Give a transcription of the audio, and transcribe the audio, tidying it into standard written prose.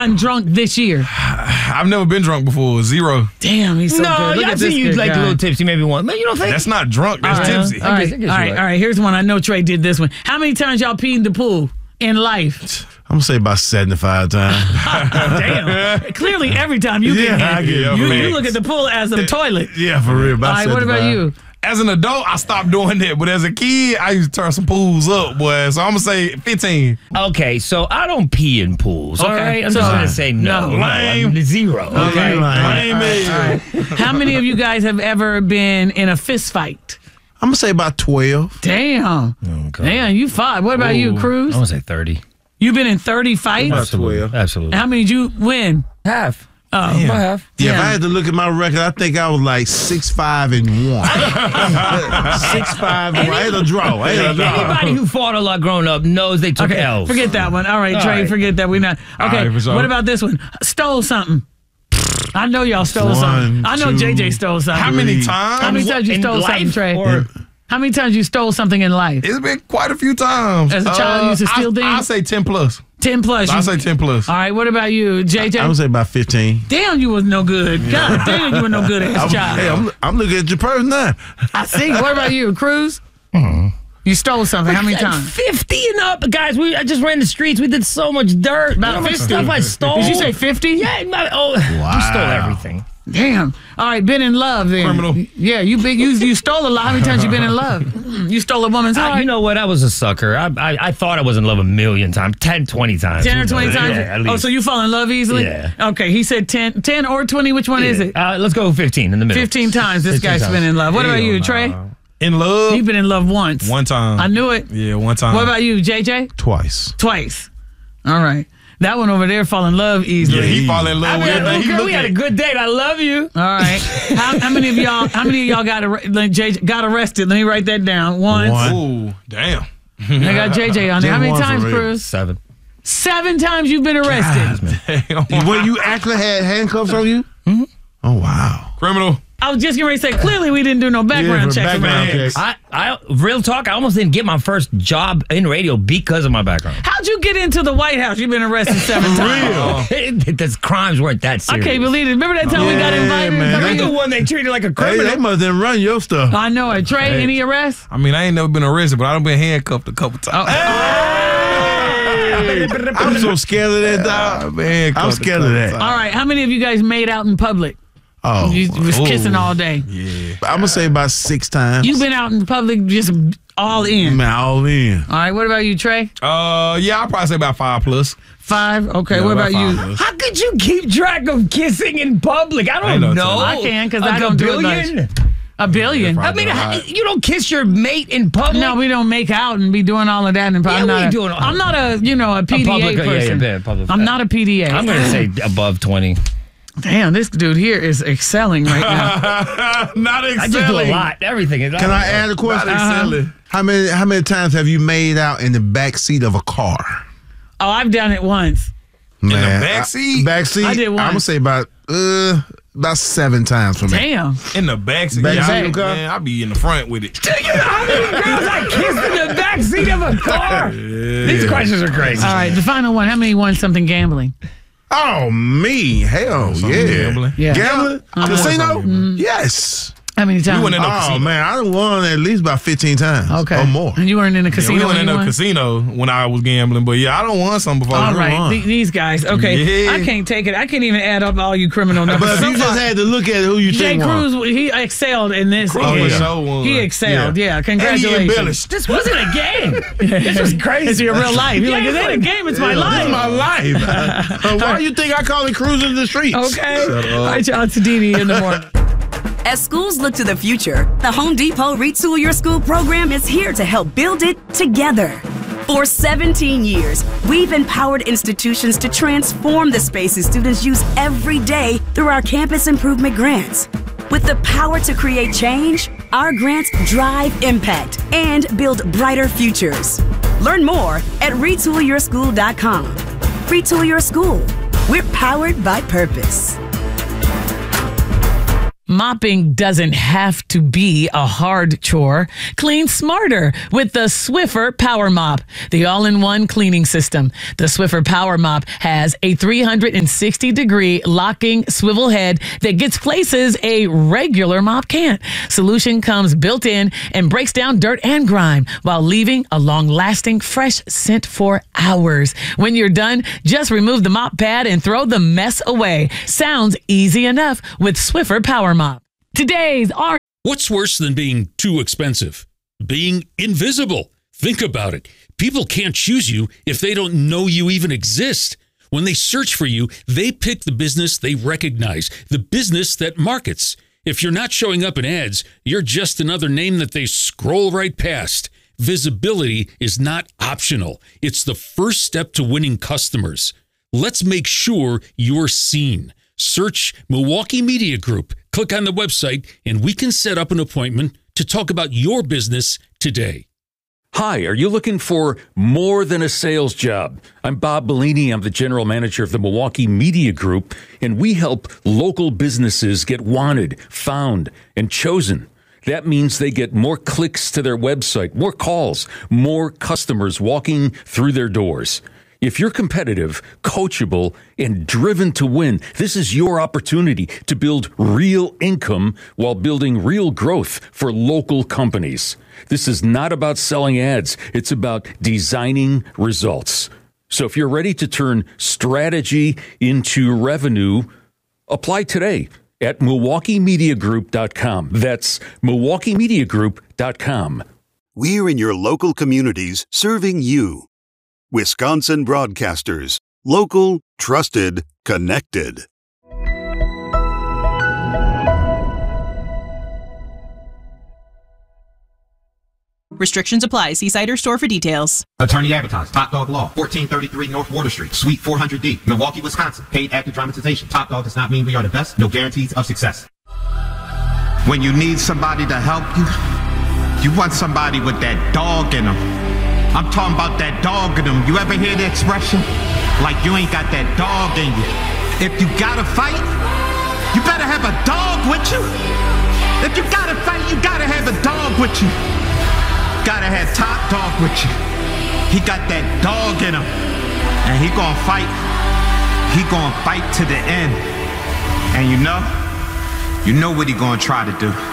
I'm drunk this year. I've never been drunk before. 0. Damn, he's so good. Look I've at seen this you good like guy. a little tipsy maybe once. Man, you don't think? That's not drunk. That's tipsy. All right. Here's one. I know Trey did this one. How many times y'all peed in the pool in life? I'm going to say about 75 times. Damn. Clearly, every time you get I get it. you look at the pool as a toilet. Yeah, for real. About All right, what 75. about you? As an adult, I stopped doing that. But as a kid, I used to turn some pools up, boy. So I'm going to say 15. Okay, so I don't pee in pools. All right, I'm so- just gonna say no. Lame. I'm 0. Okay. Lame. How many of you guys have ever been in a fist fight? I'm going to say about 12. Damn. Okay. Damn, you fought. What about you, Cruz? I'm gonna say 30. You've been in 30 fights? Absolutely. Absolutely. How many did you win? Half. Oh, About half. Yeah, if Yeah. I had to look at my record, I think I was like 6-5 and 1. 6-5 and 1. I had a draw. Anybody who fought a lot growing up knows they took Okay, L's. forget that one. All right, All Trey, right. forget that. We're not. Okay, right, for sure. what about this one? Stole something. I know y'all stole something. I know 1, 2, JJ stole something. How many times? How many times you In stole life something, Trey? or- How many times you stole something in life? It's been quite a few times. As a child, you used to steal things? I say 10 plus. 10 plus. I say 10 plus. All right, what about you, JJ? I'm going to say about 15. Damn, you was no good. God damn, you were no good as a child. Hey, I'm looking at your person now. I see. What about you, Cruz? You stole something. How many times? 50 and up, guys. I just ran the streets. We did so much dirt. About You know how much 50. stuff I stole. Did you say 50? Yeah. You stole everything. Damn. All right, been in love then. Criminal. Yeah, you stole a lot. How many times you been in love? You stole a woman's heart. You know what? I was a sucker. I thought I was in love a million times. 10, 20 times. 10 or 20 times? Yeah, at least. Oh, so you fall in love easily? Yeah. Okay, he said 10 or 20. Which one is it? Let's go 15 in the middle. 15 times this 15 guy's times. been in love. What about you, Trey? In love? You've been in love once. One time. I knew it. Yeah, one time. What about you, JJ? Twice. Twice. All right. That one over there fall in love Yeah, easily. he fall in love with everything. He Girl, look we had a at. good date. I love you. All right. How many of y'all got arrested? Let me write that down. Once. Ooh, damn. I got JJ on there. How many Just one times, for real. Cruz? 7. 7 times you've been arrested. When you actually had handcuffs on you? Mm-hmm. Oh, wow. Criminal. I was just getting ready to say, clearly we didn't do no background for checks around here. checks. I real talk, I almost didn't get my first job in radio because of my background. How'd you get into the White House? You've been arrested 7 times. The crimes weren't that I serious. can't believe it. Remember that time we got Yeah, invited? man. You're the one they treated like a Hey, criminal. they must have run your stuff. I know it. Trey, any arrests? I mean, I ain't never been arrested, but I done been handcuffed a couple times. I'm so scared of that, dog. Man, I'm scared of that. All right. How many of you guys made out in public? Oh, You was Ooh. kissing all day. Yeah. I'm going to say about 6 times. You've been out in public just all in. Man, all in. All right. What about you, Trey? Yeah, I'll probably say about 5 plus. 5? Okay. Yeah, what about about you? 5 plus. How could you keep track of kissing in public? I ain't don't no know. I can, 'cause A I don't do it billion? much. A billion? Yeah, I mean, Right. you don't kiss your mate in public. No, we don't make out and be doing all of that. And Yeah, I'm we not. doing all I'm not a PDA public- yeah, person. yeah, public- I'm not a PDA. I'm going to say above 20. Damn, this dude here is excelling right now. Not I just do a excelling. lot. Everything. Can I add a question? Not excelling. How many times have you made out in the back seat of a car? Oh, I've done it once. Man, the back seat? Back seat? I did I'm once. going to say about 7 times for me. Damn. In the backseat. Back Yeah, seat I- of the car? Man, I be in the front with it. Do you know how many girls I kissed in the backseat of a car? These questions are crazy. All right, the final one. How many won something gambling? Oh, me. Hell, Something yeah. gambling? Yeah. Gambling? Casino? something. Yes. How many times? We went in the Oh, casino. man. I done won at least about 15 times. Okay. Or more. And you weren't in a Yeah, casino? we went when in you the won? casino when I was gambling, but yeah, I don't want something before. All I right, won. these guys. Okay, Yeah. I can't take it. I can't even add up all you criminal numbers. But if you So just far, had to look at who you Jay think won. Cruz, he excelled in this. Cruz Yeah. for sure won. He excelled. Yeah, And he congratulations. embellished. This wasn't a game. This was crazy. It's your real life. You're like, it ain't a game. It's my life. It's my life. Why do you think I call it cruising the streets? Okay. All right, y'all. It's Didi in the morning. As schools look to the future, the Home Depot Retool Your School program is here to help build it together. For 17 years, we've empowered institutions to transform the spaces students use every day through our campus improvement grants. With the power to create change, our grants drive impact and build brighter futures. Learn more at retoolyourschool.com. Retool Your School. We're powered by purpose. Mopping doesn't have to be a hard chore. Clean smarter with the Swiffer Power Mop, the all-in-one cleaning system. The Swiffer Power Mop has a 360-degree locking swivel head that gets places a regular mop can't. Solution comes built in and breaks down dirt and grime while leaving a long-lasting fresh scent for hours. When you're done, just remove the mop pad and throw the mess away. Sounds easy enough with Swiffer Power Mop. Today's are. What's worse than being too expensive? Being invisible. Think about it. People can't choose you if they don't know you even exist. When they search for you, they pick the business they recognize, the business that markets. If you're not showing up in ads, you're just another name that they scroll right past. Visibility is not optional. It's the first step to winning customers. Let's make sure you're seen. Search Milwaukee Media Group, click on the website, and we can set up an appointment to talk about your business today. Hi, are you looking for more than a sales job? I'm Bob Bellini. I'm the general manager of the Milwaukee Media Group, and we help local businesses get wanted, found, and chosen. That means they get more clicks to their website, more calls, more customers walking through their doors. If you're competitive, coachable, and driven to win, this is your opportunity to build real income while building real growth for local companies. This is not about selling ads. It's about designing results. So if you're ready to turn strategy into revenue, apply today at MilwaukeeMediaGroup.com. That's MilwaukeeMediaGroup.com. We're in your local communities serving you. Wisconsin Broadcasters. Local, trusted, connected. Restrictions apply. See site or store for details. Attorney advertised. Top Dog Law. 1433 North Water Street. Suite 400D. Milwaukee, Wisconsin. Paid active dramatization. Top Dog does not mean we are the best. No guarantees of success. When you need somebody to help you, you want somebody with that dog in them. I'm talking about that dog in them. You ever hear the expression? Like you ain't got that dog in you. If you gotta fight, you better have a dog with you. If you gotta fight, you gotta have a dog with you. Gotta have Top Dog with you. He got that dog in him. And he gonna fight. He gonna fight to the end. And you know what he gonna try to do.